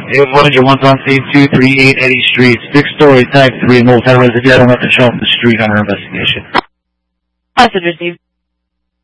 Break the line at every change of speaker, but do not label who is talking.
Hey, what did you want on scene 238 Eddy Street, 6-story, type 3, multi-resident, left to show up the street on our investigation.
Message received.